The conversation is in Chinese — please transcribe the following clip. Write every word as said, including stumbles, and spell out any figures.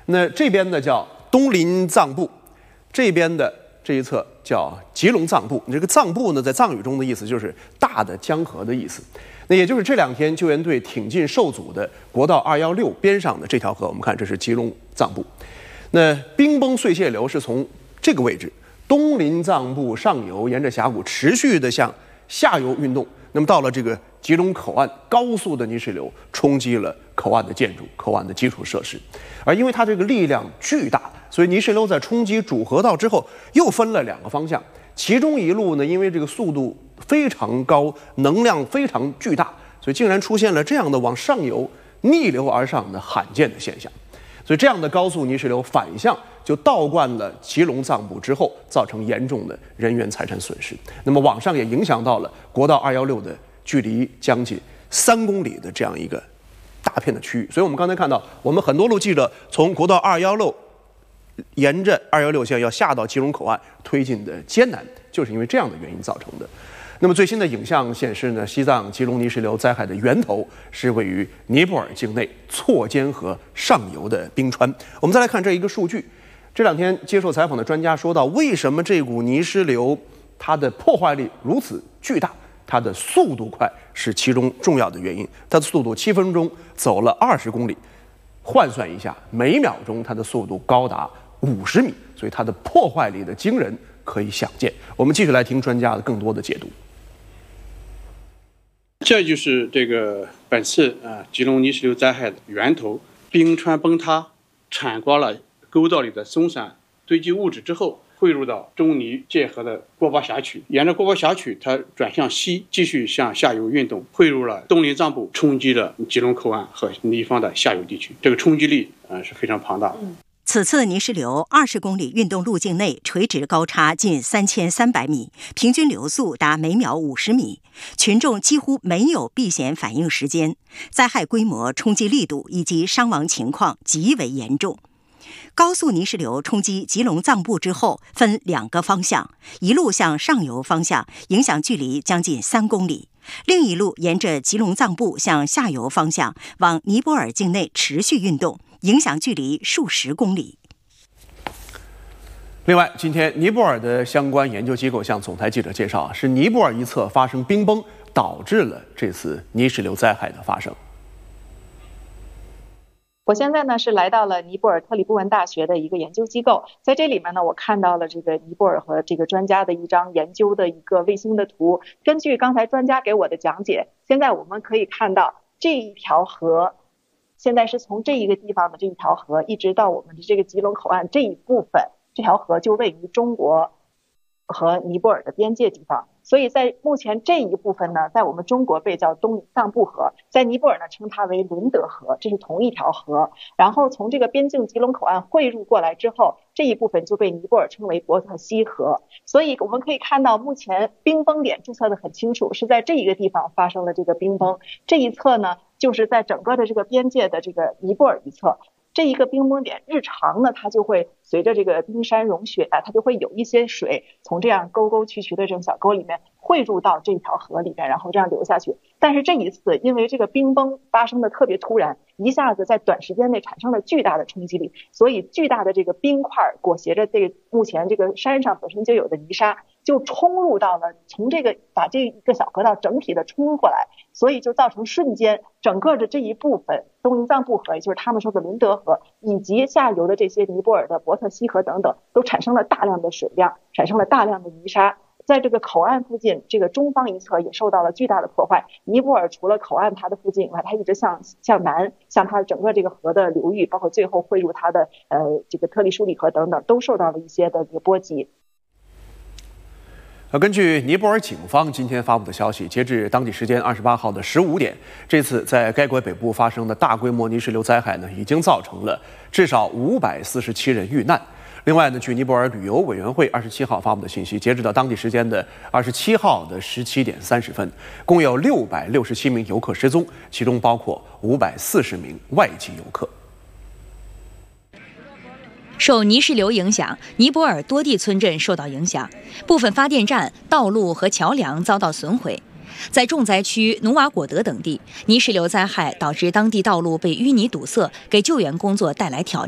那这边呢叫东临藏布，这边的这一侧叫吉隆藏布。这个藏布呢，在藏语中的意思就是大的江河的意思。那也就是这两天救援队挺进受阻的国道二一六边上的这条河，我们看这是吉隆藏布。那冰崩碎屑流是从这个位置东临藏布上游，沿着峡谷持续的向下游运动。那么到了这个吉隆口岸，高速的泥石流冲击了口岸的建筑、口岸的基础设施。而因为它这个力量巨大，所以泥石流在冲击主河道之后，又分了两个方向。其中一路呢，因为这个速度非常高，能量非常巨大，所以竟然出现了这样的往上游逆流而上的罕见的现象。所以这样的高速泥石流反向就倒灌了吉隆藏布之后，造成严重的人员财产损失。那么网上也影响到了国道二一六的距离将近三公里的这样一个大片的区域。所以我们刚才看到，我们很多路记者从国道二一六沿着二一六线要下到吉隆口岸推进的艰难，就是因为这样的原因造成的。那么最新的影像显示呢，西藏吉隆泥石流灾害的源头是位于尼泊尔境内错坚河上游的冰川。我们再来看这一个数据，这两天接受采访的专家说到，为什么这股泥石流它的破坏力如此巨大，它的速度快是其中重要的原因。它的速度七分钟走了二十公里，换算一下，每秒钟它的速度高达五十米，所以它的破坏力的惊人可以想见。我们继续来听专家的更多的解读。 这就是这个本次啊吉隆泥石流灾害的源头，冰川崩塌铲刮了沟道里的松散堆积物质之后，汇入到中尼界河的郭巴峡曲，沿着郭巴峡曲，它转向西，继续向下游运动，汇入了东临藏布，冲击了吉隆口岸和尼方的下游地区。这个冲击力呃是非常庞大的。 嗯此次泥石流二十公里运动路径内垂直高差近三千三百米，平均流速达每秒五十米，群众几乎没有避险反应时间，灾害规模、冲击力度以及伤亡情况极为严重。高速泥石流冲击吉隆藏布之后，分两个方向，一路向上游方向，影响距离将近三公里；另一路沿着吉隆藏布向下游方向，往尼泊尔境内持续运动，影响距离数十公里。 另外，今天尼泊尔的相关研究机构向总台记者介绍，是尼泊尔一侧发生冰崩，导致了这次泥石流灾害的发生。 我现在呢是来到了尼泊尔特里布文大学的一个研究机构，在这里面呢，我看到了这个尼泊尔和这个专家的一张研究的一个卫星的图。根据刚才专家给我的讲解，现在我们可以看到这一条河，现在是从这一个地方的这一条河，一直到我们的这个吉隆口岸这一部分，这条河就位于中国和尼泊尔的边界地方。所以在目前这一部分呢，在我们中国被叫东藏布河，在尼泊尔呢称它为伦德河，这是同一条河。然后从这个边境吉隆口岸汇入过来之后，这一部分就被尼泊尔称为博特溪河。所以我们可以看到，目前冰崩点注册的很清楚，是在这一个地方发生了这个冰崩。这一侧呢，就是在整个的这个边界的这个尼泊尔一侧。这一个冰崩点日常呢，它就会随着这个冰山融雪啊，它就会有一些水从这样沟沟渠渠的这种小沟里面汇入到这条河里面，然后这样流下去。但是这一次因为这个冰崩发生的特别突然，一下子在短时间内产生了巨大的冲击力，所以巨大的这个冰块裹挟着这个目前这个山上本身就有的泥沙，就冲入到了从这个把这一个小河道整体的冲过来，所以就造成瞬间整个的这一部分东临藏布河，也就是他们说的伦德河，以及下游的这些尼泊尔的博特溪河等等，都产生了大量的水量，产生了大量的泥沙。在这个口岸附近，这个中方一侧也受到了巨大的破坏。尼泊尔除了口岸它的附近以外，它一直向向南，向它整个这个河的流域，包括最后汇入它的呃这个特里舒里河等等，都受到了一些的这个波及。 呃，根据尼泊尔警方今天发布的消息，截至当地时间二十八号的十五点，这次在该国北部发生的大规模泥石流灾害呢，已经造成了至少五百四十七人遇难。另外呢，据尼泊尔旅游委员会二十七号发布的信息，截止到当地时间的二十七号的十七点三十分，共有六百六十七名游客失踪，其中包括五百四十名外籍游客。 受泥石流影响，尼泊尔多地村镇受到影响，部分发电站、道路和桥梁遭到损毁。在重灾区努瓦果德等地，泥石流灾害导致当地道路被淤泥堵塞，给救援工作带来挑战。